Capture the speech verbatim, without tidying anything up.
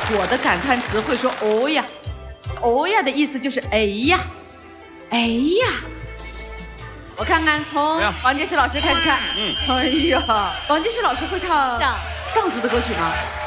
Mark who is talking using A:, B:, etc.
A: 我的感叹词会说哦呀，哦呀的意思就是哎呀，哎呀。我看看，从王杰石老师开始看。嗯。哎呀，王杰石老师会唱藏族的歌曲吗？